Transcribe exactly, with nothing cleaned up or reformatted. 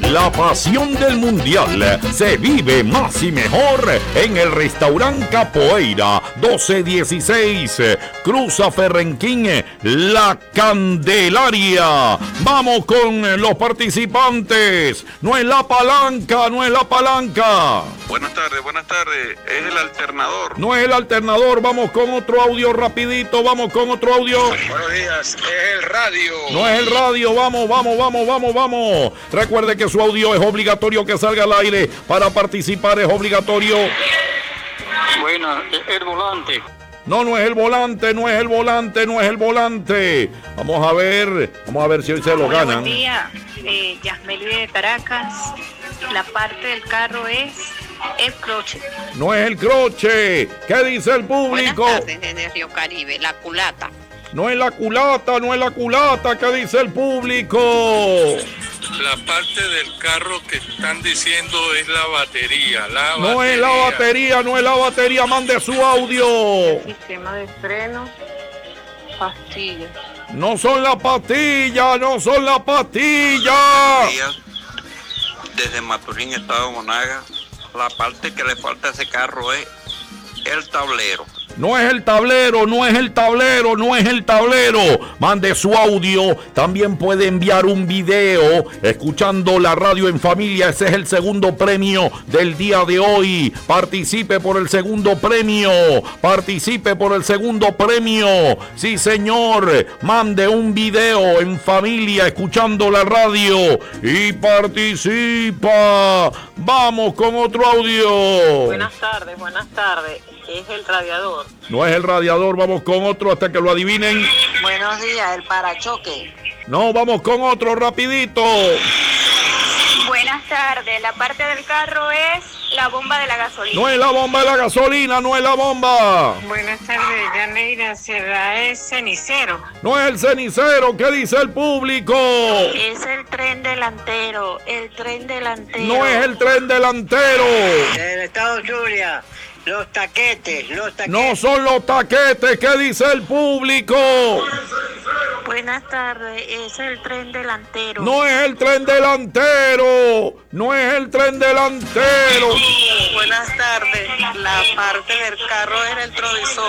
La pasión del mundial se vive más y mejor en el restaurante Capoeira doce dieciséis, Cruza Ferrenquín, La Candelaria. Vamos con los participantes. No es la palanca, no es la palanca. Buenas tardes, buenas tardes. Es el alternador. No es el alternador. Vamos con otro audio rapidito. Vamos con otro audio. Buenos días. Es el radio. No es el radio. Vamos, vamos, vamos, vamos, vamos. Recuerde que su audio es obligatorio que salga al aire. Para participar es obligatorio. Bueno, es el volante. No, no es el volante, no es el volante, no es el volante. Vamos a ver, vamos a ver si hoy se lo Hola, ganan. Buen día, eh, Yasmeli de Caracas. La parte del carro es el croche. No es el croche. ¿Qué dice el público? Buenas tardes desde Río Caribe, la culata. No es la culata, no es la culata. ¿Qué dice el público? La parte del carro que están diciendo es la batería. La No batería. es la batería, no es la batería. Mande su audio. Sistema de freno, pastillas. No son las pastillas, no son las pastillas. Buenos días. Desde Maturín, Estado de Monaga. La parte que le falta a ese carro es el tablero. No es el tablero, no es el tablero, no es el tablero. Mande su audio. También puede enviar un video escuchando la radio en familia. Ese es el segundo premio del día de hoy. Participe por el segundo premio. Participe por el segundo premio. Sí, señor. Mande un video en familia escuchando la radio y participa. Vamos con otro audio. Buenas tardes, buenas tardes. Es el radiador. No es el radiador, vamos con otro hasta que lo adivinen. Buenos días, el parachoque. No, vamos con otro rapidito. Buenas tardes. La parte del carro es la bomba de la gasolina. No es la bomba de la gasolina, no es la bomba. Buenas tardes, Yaneira. Será es cenicero. No es el cenicero, ¿qué dice el público? Es el tren delantero. El tren delantero. No es el tren delantero. Del estado Zulia, los taquetes, los taquetes. No son los taquetes, ¿qué dice el público? Buenas tardes. Es el tren delantero. No es el tren delantero. No es el tren delantero. Buenas tardes, la parte del carro es el retrovisor.